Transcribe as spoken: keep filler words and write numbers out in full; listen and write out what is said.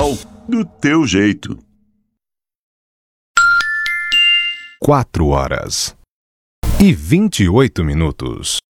Natal do teu jeito. Quatro horas e vinte e oito minutos.